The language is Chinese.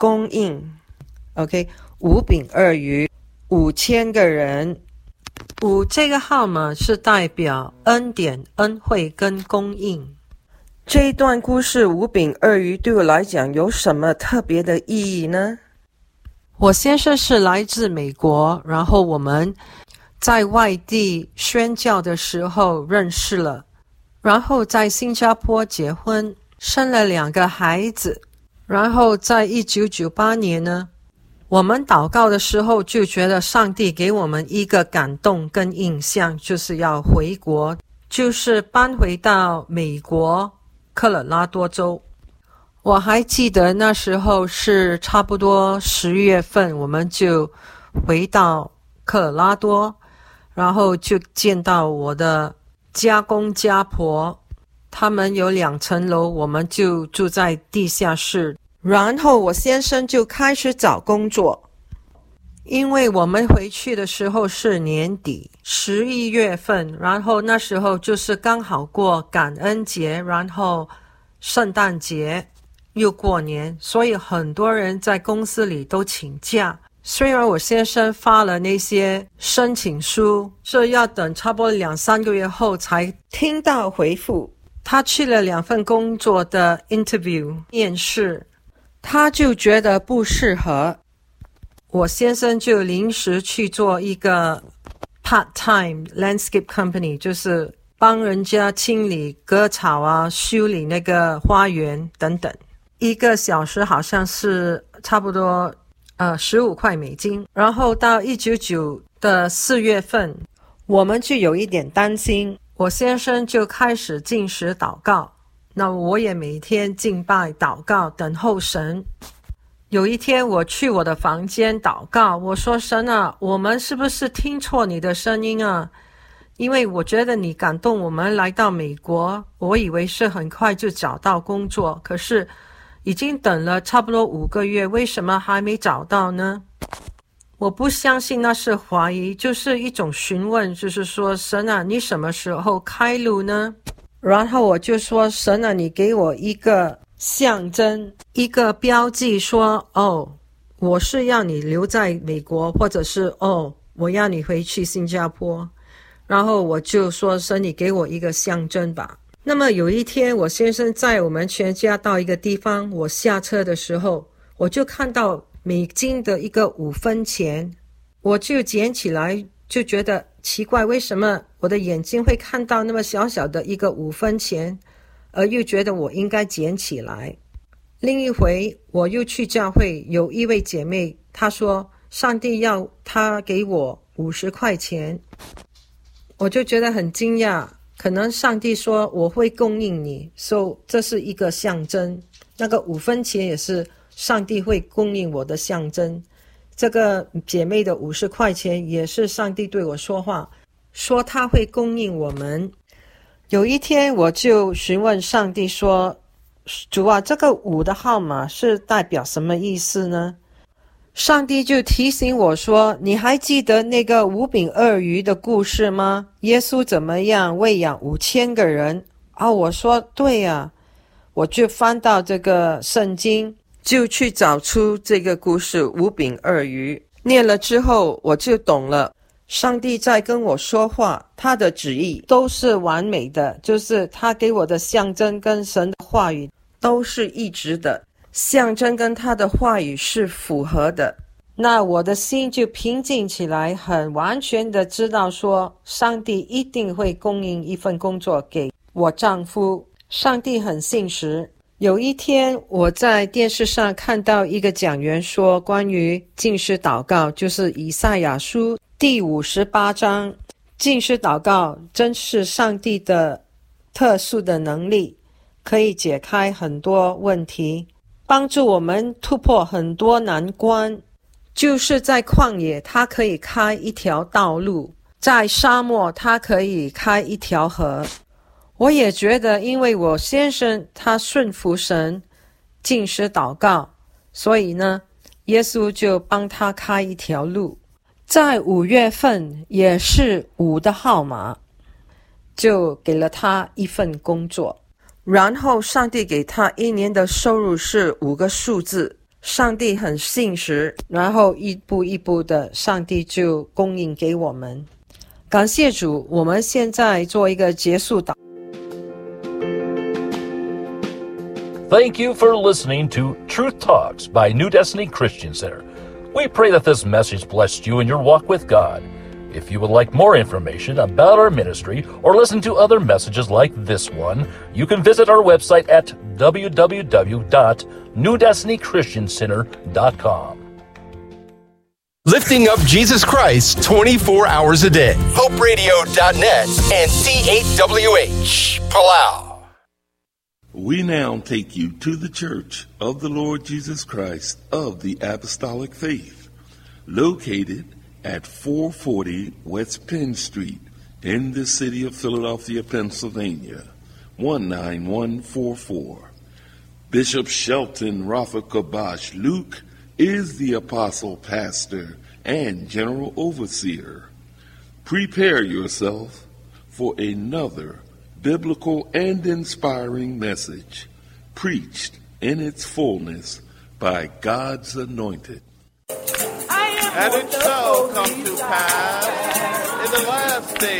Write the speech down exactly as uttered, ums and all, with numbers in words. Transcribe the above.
供应。 OK， 五饼二鱼，五千个人。五这个号码是代表恩典、恩惠跟供应。这一段故事五饼二鱼对我来讲有什么特别的意义呢？我先生是来自美国，然后我们在外地宣教的时候认识了，然后在新加坡结婚，生了两个孩子，然后在一九九八年呢，我们祷告的时候就觉得上帝给我们一个感动跟印象，就是要回国，就是搬回到美国科罗拉多州。我还记得那时候是差不多十月份，我们就回到科罗拉多，然后就见到我的家公家婆，他们有两层楼，我们就住在地下室。然后我先生就开始找工作，因为我们回去的时候是年底十一月份，然后那时候就是刚好过感恩节，然后圣诞节又过年，所以很多人在公司里都请假。虽然我先生发了那些申请书，这要等差不多两三个月后才听到回复。他去了两份工作的 interview 面试，他就觉得不适合，我先生就临时去做一个 part-time landscape company， 就是帮人家清理割草啊，修理那个花园等等，一个小时好像是差不多呃十五块美金。然后到一九九的四月份，我们就有一点担心，我先生就开始禁食祷告，那我也每天敬拜祷告等候神。有一天我去我的房间祷告，我说神啊，我们是不是听错你的声音啊？因为我觉得你感动我们来到美国，我以为是很快就找到工作，可是已经等了差不多五个月，为什么还没找到呢？我不相信那是怀疑，就是一种询问，就是说神啊，你什么时候开路呢？然后我就说神啊，你给我一个象征，一个标记，说哦，我是要你留在美国，或者是哦，我要你回去新加坡。然后我就说神，你给我一个象征吧。那么有一天我先生载我们全家到一个地方，我下车的时候，我就看到美金的一个五分钱，我就捡起来，就觉得奇怪，为什么我的眼睛会看到那么小小的一个五分钱，而又觉得我应该捡起来。另一回我又去教会，有一位姐妹，她说上帝要她给我五十块钱，我就觉得很惊讶，可能上帝说我会供应你，所以这是一个象征，那个五分钱也是上帝会供应我的象征。这个姐妹的五十块钱也是上帝对我说话，说他会供应我们。有一天我就询问上帝说，主啊，这个五的号码是代表什么意思呢？上帝就提醒我说，你还记得那个五饼二鱼的故事吗？耶稣怎么样喂养五千个人啊？我说对啊，我就翻到这个圣经，就去找出这个故事五饼二鱼，念了之后我就懂了，上帝在跟我说话，他的旨意都是完美的，就是他给我的象征跟神的话语都是一致的，象征跟他的话语是符合的。那我的心就平静起来，很完全的知道说上帝一定会供应一份工作给我丈夫，上帝很信实。有一天我在电视上看到一个讲员说，关于禁食祷告，就是以赛亚书第五十八章，禁食祷告真是上帝的特殊的能力，可以解开很多问题，帮助我们突破很多难关。就是在旷野他可以开一条道路，在沙漠他可以开一条河。我也觉得因为我先生他顺服神，禁食祷告，所以呢耶稣就帮他开一条路。在五月份也是五的号码，就给了他一份工作，然后上帝给他一年的收入是五个数字， 上帝很信实，然后一步一步的，上帝就供应给我们。感谢主，我们现在做一个结束祷。 Thank you for listening to Truth Talks by New Destiny Christian Center. We pray that this message blessed you in your walk with God. If you would like more information about our ministry or listen to other messages like this one, you can visit our website at w w w dot new destiny christian center dot com. Lifting up Jesus Christ twenty-four hours a day. hope radio dot net and C eight W H, Palau. We now take you to the Church of the Lord Jesus Christ of the Apostolic Faith, located at four forty West Penn Street in the city of Philadelphia, Pennsylvania, one nine one four four. Bishop Shelton Rafa Kabash Luke is the apostle, pastor, and general overseer. Prepare yourself for another biblical and inspiring message, preached in its fullness by God's anointed. And it shall come to pass in the last days